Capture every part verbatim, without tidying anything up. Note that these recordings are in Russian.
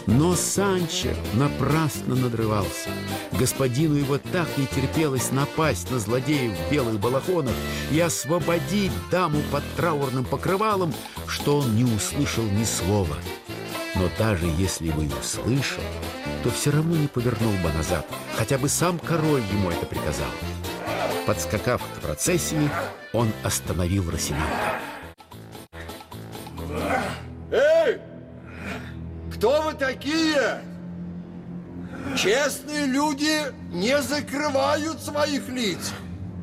Но Санчо напрасно надрывался. Господину его так не терпелось напасть на злодеев в белых балахонах и освободить даму под траурным покрывалом, что он не услышал ни слова. Но даже если бы и услышал, то все равно не повернул бы назад, хотя бы сам король ему это приказал. Подскакав к процессии, он остановил Росинанта. Эй! Кто вы такие? Честные люди не закрывают своих лиц.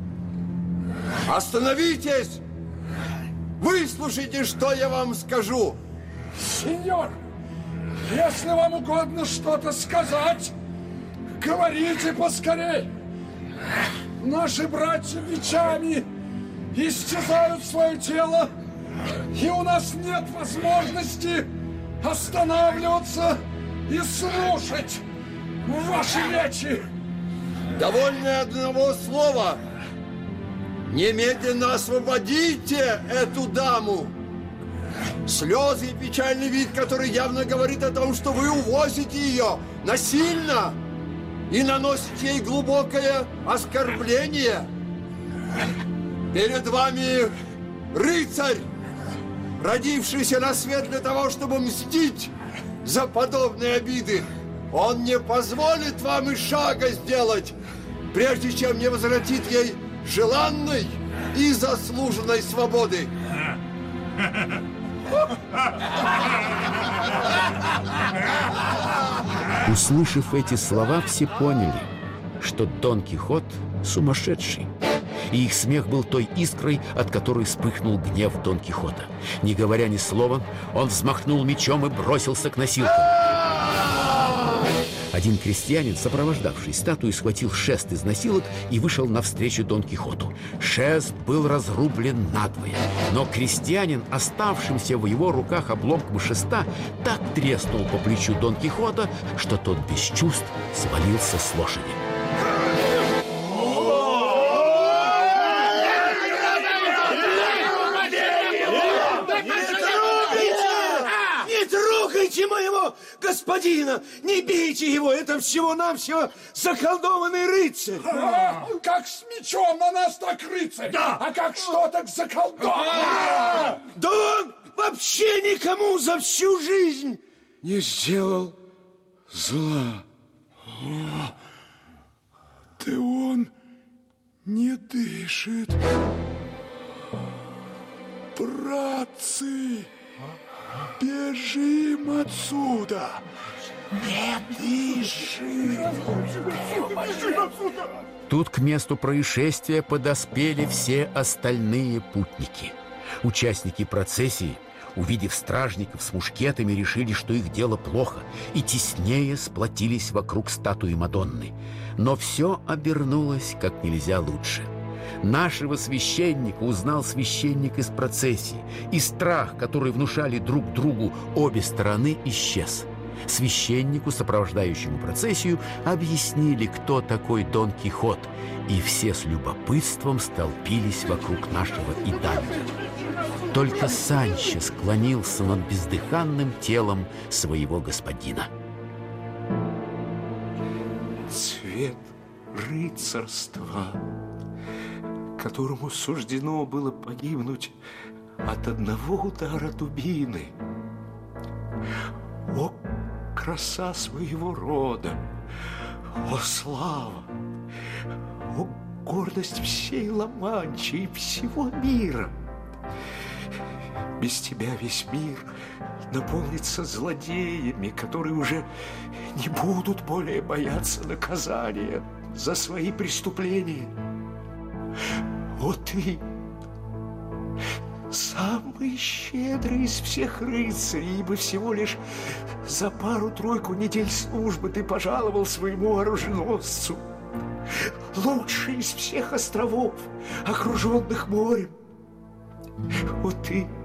Остановитесь! Выслушайте, что я вам скажу. Сеньор, если вам угодно что-то сказать, говорите поскорей. Наши братья мечами истязают свое тело, и у нас нет возможности останавливаться и слушать ваши речи. Довольно одного слова. Немедленно освободите эту даму. Слезы и печальный вид, который явно говорит о том, что вы увозите ее насильно и наносите ей глубокое оскорбление. Перед вами рыцарь, родившийся на свет для того, чтобы мстить за подобные обиды. Он не позволит вам и шага сделать, прежде чем не возвратит ей желанной и заслуженной свободы. Услышав эти слова, все поняли, что Дон Кихот сумасшедший. И их смех был той искрой, от которой вспыхнул гнев Дон Кихота. Не говоря ни слова, он взмахнул мечом и бросился к носилкам. Один крестьянин, сопровождавший статую, схватил шест из носилок и вышел навстречу Дон Кихоту. Шест был разрублен надвое, но крестьянин, оставшимся в его руках обломком шеста, так треснул по плечу Дон Кихота, что тот без чувств свалился с лошади. Моего господина! Не бейте его! Это всего-навсего заколдованный рыцарь! А, как с мечом на нас, так рыцарь! Да. А как что, так заколдованный! Да он вообще никому за всю жизнь не сделал зла. О, да он не дышит. Братцы! Бежим отсюда! Не дыши! Тут к месту происшествия подоспели все остальные путники. Участники процессии, увидев стражников с мушкетами, решили, что их дело плохо, и теснее сплотились вокруг статуи Мадонны. Но все обернулось как нельзя лучше. Нашего священника узнал священник из процессии, и страх, который внушали друг другу обе стороны, исчез. Священнику, сопровождающему процессию, объяснили, кто такой Дон Кихот, и все с любопытством столпились вокруг нашего Иданьи. Только Санчо склонился над бездыханным телом своего господина. Цвет рыцарства, которому суждено было погибнуть от одного удара дубины. О, краса своего рода! О, слава! О, гордость всей Ла-Манчи и всего мира! Без тебя весь мир наполнится злодеями, которые уже не будут более бояться наказания за свои преступления. О, ты, самый щедрый из всех рыцарей, ибо всего лишь за пару-тройку недель службы ты пожаловал своему оруженосцу, лучший из всех островов, окруженных морем. О, ты,